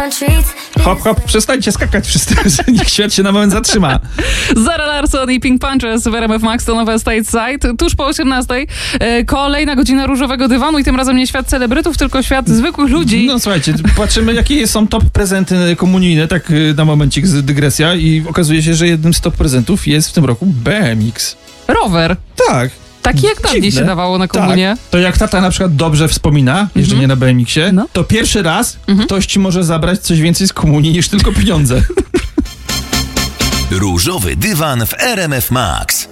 Hop, hop, przestańcie skakać wszyscy, niech świat się na moment zatrzyma. Zara Larsson i Pink Punches w RMF Max to nowe Stateside. Tuż po 18:00 kolejna godzina różowego dywanu i tym razem nie świat celebrytów, tylko świat zwykłych ludzi. No słuchajcie, patrzymy jakie są top prezenty komunijne, tak na momencik dygresja i okazuje się, że jednym z top prezentów jest w tym roku BMX. Rower. Tak. Taki jak dawniej Dziwne. się dawało na komunię. Tak. To jak tata na przykład dobrze wspomina, jeżdżenie na BMX-ie, No. to pierwszy raz ktoś ci może zabrać coś więcej z komunii niż tylko pieniądze. Różowy dywan w RMF Max.